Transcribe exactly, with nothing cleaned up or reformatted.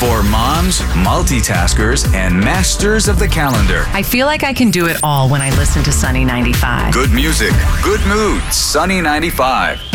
For moms, multitaskers, and masters of the calendar. I feel like I can do it all when I listen to Sunny ninety-five. Good music, good mood, Sunny ninety-five.